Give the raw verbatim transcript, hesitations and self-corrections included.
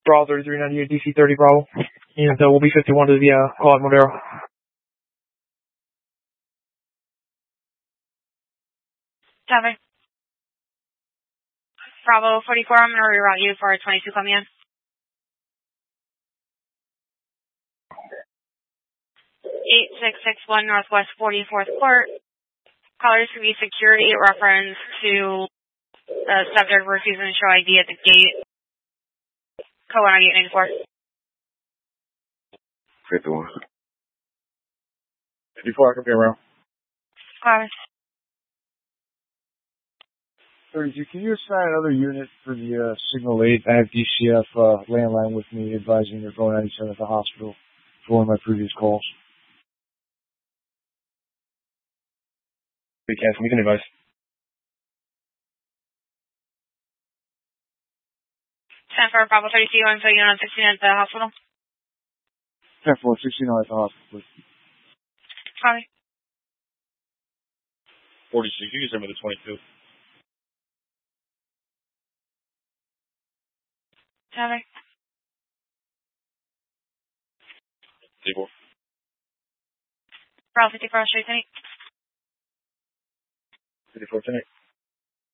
Bravo thirty-three ninety-eight, D C thirty Bravo. And uh, we'll be fifty-one to the uh, call at Madero. Copy. Bravo forty-four, I'm going to reroute you for a twenty-two coming in. eight six six one Northwest forty-fourth Court. Callers to be security reference to the subject refusing to show I D at the gate. Code one eight ninety-four. fifty-one. fifty-four, I can be around. Copy. thirty-two, can you assign another unit for the uh, Signal eight? I have D C F uh, landline with me advising they're going ninety-seven at the hospital for one of my previous calls. We can, we can advise. ten for Bravo thirty-two, I'm putting you on sixteen at the hospital. ten four, sixteen at the hospital, please. Copy. forty-six, you can send me the twenty-two. Copy. fifty-four. Bravo fifty-four, straight to me. fifty-four, ten eight.